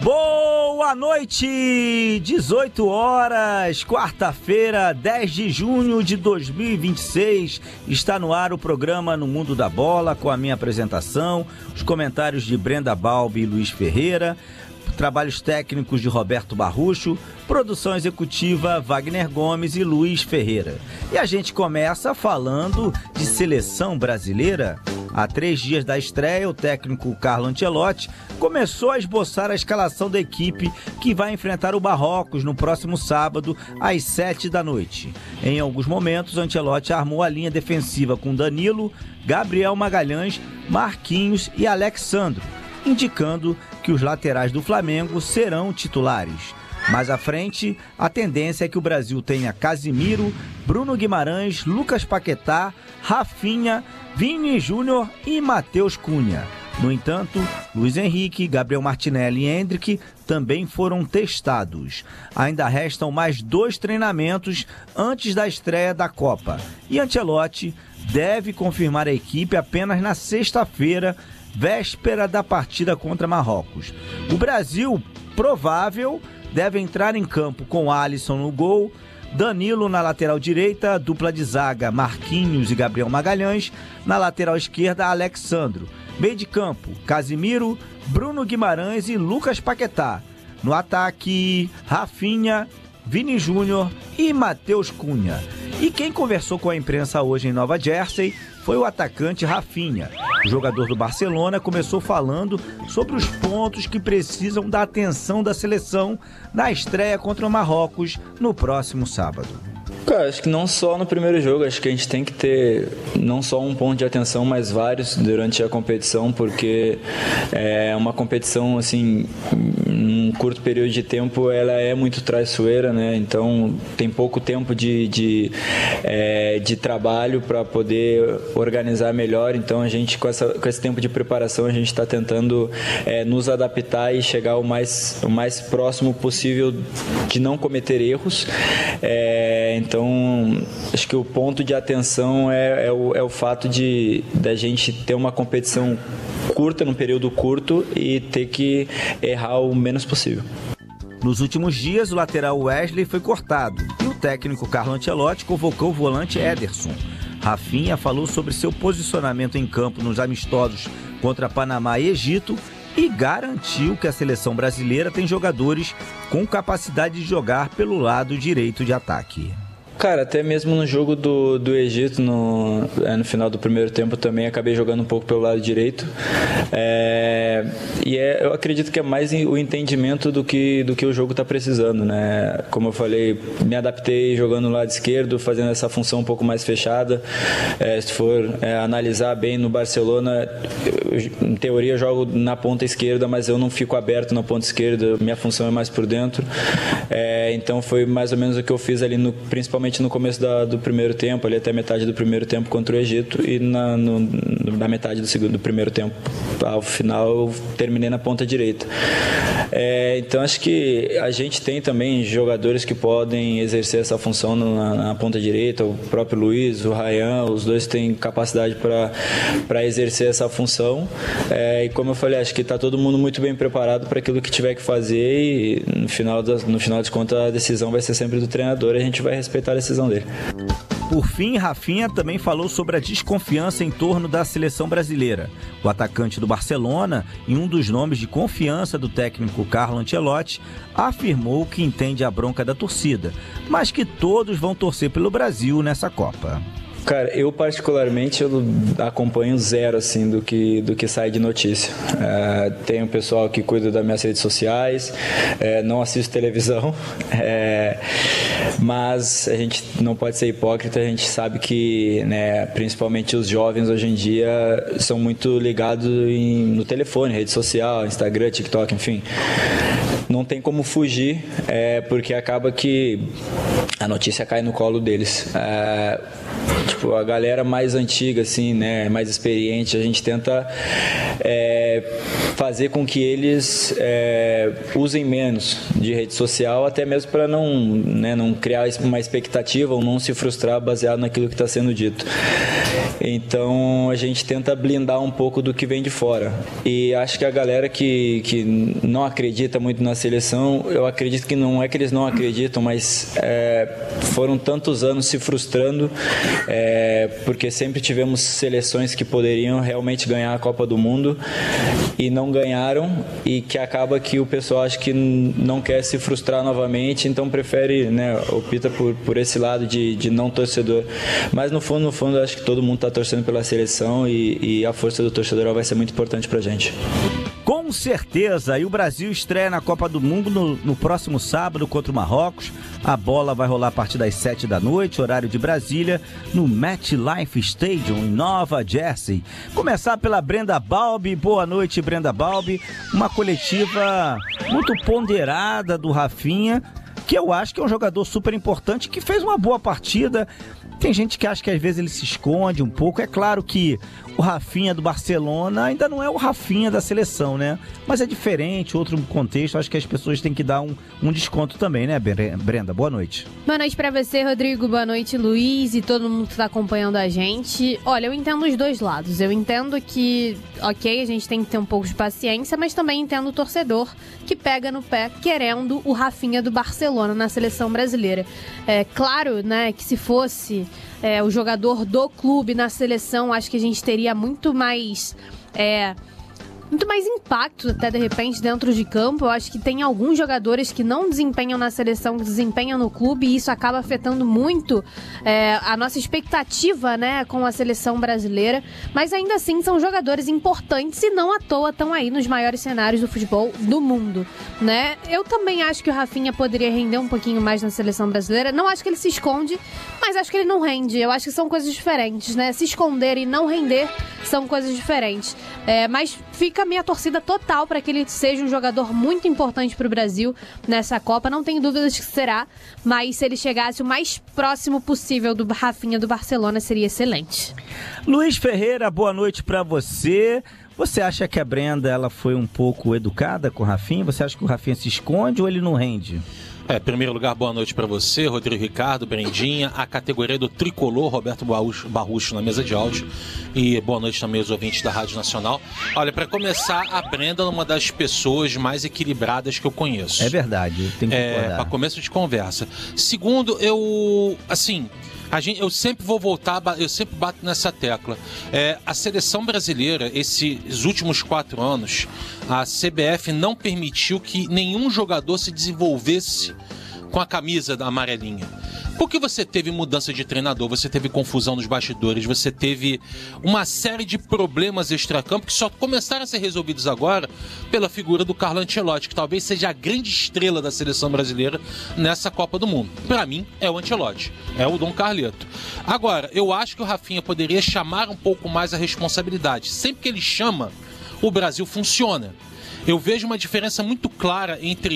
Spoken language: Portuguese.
Boa noite, 18 horas, quarta-feira, 10 de junho de 2026, está no ar o programa No Mundo da Bola, com a minha apresentação, os comentários de Brenda Balbi e Luiz Ferreira, trabalhos técnicos de Roberto Barrucho, produção executiva Wagner Gomes e Luiz Ferreira. E a gente começa falando de seleção brasileira. Há 3 dias da estreia, o técnico Carlo Ancelotti começou a esboçar a escalação da equipe que vai enfrentar o Marrocos no próximo sábado, às 7 da noite. Em alguns momentos, Ancelotti armou a linha defensiva com Danilo, Gabriel Magalhães, Marquinhos e Alex Sandro, indicando que os laterais do Flamengo serão titulares. Mais à frente, a tendência é que o Brasil tenha Casimiro, Bruno Guimarães, Lucas Paquetá, Rafinha, Vini Júnior e Matheus Cunha. No entanto, Luiz Henrique, Gabriel Martinelli e Endrick também foram testados. Ainda restam mais 2 treinamentos antes da estreia da Copa. E Ancelotti deve confirmar a equipe apenas na sexta-feira, véspera da partida contra Marrocos. O Brasil, provável, deve entrar em campo com Alisson no gol, Danilo na lateral direita, dupla de zaga Marquinhos e Gabriel Magalhães, na lateral esquerda Alex Sandro, meio de campo Casimiro, Bruno Guimarães e Lucas Paquetá, no ataque Rafinha, Vini Júnior e Matheus Cunha. E quem conversou com a imprensa hoje em Nova Jersey foi o atacante Rafinha. O jogador do Barcelona começou falando sobre os pontos que precisam da atenção da seleção na estreia contra o Marrocos no próximo sábado. Cara, acho que não só no primeiro jogo, acho que a gente tem que ter não só um ponto de atenção, mas vários durante a competição, porque é uma competição, assim, num curto período de tempo, ela é muito traiçoeira, né? Então tem pouco tempo de trabalho para poder organizar melhor. Então a gente, com esse tempo de preparação, a gente está tentando nos adaptar e chegar o mais próximo possível de não cometer erros. Então, acho que o ponto de atenção é o fato da gente ter uma competição curta, num período curto, e ter que errar o menos possível. Nos últimos dias, o lateral Wesley foi cortado e o técnico Carlo Ancelotti convocou o volante Ederson. Rafinha falou sobre seu posicionamento em campo nos amistosos contra Panamá e Egito e garantiu que a seleção brasileira tem jogadores com capacidade de jogar pelo lado direito de ataque. Cara, até mesmo no jogo do Egito, no final do primeiro tempo, também acabei jogando um pouco pelo lado direito. Eu acredito que é mais o entendimento do que o jogo está precisando, né? Como eu falei, me adaptei jogando no lado esquerdo, fazendo essa função um pouco mais fechada. Se for analisar bem no Barcelona, em teoria eu jogo na ponta esquerda, mas eu não fico aberto na ponta esquerda, minha função é mais por dentro. Então foi mais ou menos o que eu fiz ali, principalmente no começo do primeiro tempo, ali até metade do primeiro tempo contra o Egito, e na metade do primeiro tempo ao final eu terminei na ponta direita. Então acho que a gente tem também jogadores que podem exercer essa função na ponta direita, o próprio Luiz, o Ryan, os dois têm capacidade para exercer essa função, e como eu falei, acho que está todo mundo muito bem preparado para aquilo que tiver que fazer, e no final de contas a decisão vai ser sempre do treinador, e a gente vai respeitar a decisão dele. Por fim, Rafinha também falou sobre a desconfiança em torno da seleção brasileira. O atacante do Barcelona, e um dos nomes de confiança do técnico Carlo Ancelotti, afirmou que entende a bronca da torcida, mas que todos vão torcer pelo Brasil nessa Copa. Cara, eu particularmente acompanho zero assim do que sai de notícia. Tem um pessoal que cuida das minhas redes sociais, não assisto televisão, mas a gente não pode ser hipócrita. A gente sabe que, né, principalmente os jovens hoje em dia são muito ligados no telefone, rede social, Instagram, TikTok, enfim. Não tem como fugir, porque acaba que a notícia cai no colo deles. Tipo, a galera mais antiga, assim, né, mais experiente, a gente tenta fazer com que eles usem menos de rede social, até mesmo para não criar uma expectativa ou não se frustrar baseado naquilo que está sendo dito. Então a gente tenta blindar um pouco do que vem de fora. E acho que a galera que não acredita muito na seleção, eu acredito que não é que eles não acreditam, mas foram tantos anos se frustrando, porque sempre tivemos seleções que poderiam realmente ganhar a Copa do Mundo e não ganharam, e que acaba que o pessoal acha que não quer se frustrar novamente, então prefere, né, opta por esse lado de não torcedor. Mas no fundo, acho que todo mundo está torcendo pela seleção e a força do torcedor vai ser muito importante para a gente. Com certeza, e o Brasil estreia na Copa do Mundo no próximo sábado contra o Marrocos. A bola vai rolar a partir das 7 da noite, horário de Brasília, no MetLife Stadium, em Nova Jersey. Começar pela Brenda Balbi. Boa noite, Brenda Balbi. Uma coletiva muito ponderada do Rafinha, que eu acho que é um jogador super importante, que fez uma boa partida. Tem gente que acha que às vezes ele se esconde um pouco. É claro que o Rafinha do Barcelona ainda não é o Rafinha da seleção, né? Mas é diferente, outro contexto. Acho que as pessoas têm que dar um desconto também, né, Brenda? Boa noite. Boa noite pra você, Rodrigo. Boa noite, Luiz, e todo mundo que tá acompanhando a gente. Olha, eu entendo os dois lados. Eu entendo que, ok, a gente tem que ter um pouco de paciência, mas também entendo o torcedor que pega no pé querendo o Rafinha do Barcelona na seleção brasileira. É claro, né, que se fosse o jogador do clube na seleção, acho que a gente teria muito mais impacto, até de repente, dentro de campo. Eu acho que tem alguns jogadores que não desempenham na seleção, que desempenham no clube, e isso acaba afetando muito a nossa expectativa, né, com a seleção brasileira. Mas ainda assim são jogadores importantes e não à toa estão aí nos maiores cenários do futebol do mundo, né? Eu também acho que o Rafinha poderia render um pouquinho mais na seleção brasileira. Não acho que ele se esconde, mas acho que ele não rende. Eu acho que são coisas diferentes, né? Se esconder e não render são coisas diferentes. Mas fica a minha torcida total para que ele seja um jogador muito importante para o Brasil nessa Copa. Não tenho dúvidas que será, mas se ele chegasse o mais próximo possível do Rafinha do Barcelona, seria excelente. Luiz Ferreira, boa noite para você. Você acha que a Brenda ela foi um pouco educada com o Rafinha? Você acha que o Rafinha se esconde ou ele não rende? Em primeiro lugar, boa noite para você, Rodrigo Ricardo, Brendinha, a categoria do Tricolor, Roberto Barrucho na mesa de áudio, e boa noite também aos ouvintes da Rádio Nacional. Olha, para começar, a Brenda é uma das pessoas mais equilibradas que eu conheço. É verdade, tem que concordar. Para começo de conversa. Segundo, eu sempre vou voltar, eu sempre bato nessa tecla. A seleção brasileira, esses últimos 4 anos, a CBF não permitiu que nenhum jogador se desenvolvesse com a camisa da amarelinha. Porque você teve mudança de treinador, você teve confusão nos bastidores, você teve uma série de problemas extracampo que só começaram a ser resolvidos agora pela figura do Carlo Ancelotti, que talvez seja a grande estrela da seleção brasileira nessa Copa do Mundo. Para mim, é o Ancelotti, é o Dom Carleto. Agora, eu acho que o Rafinha poderia chamar um pouco mais a responsabilidade. Sempre que ele chama, o Brasil funciona. Eu vejo uma diferença muito clara entre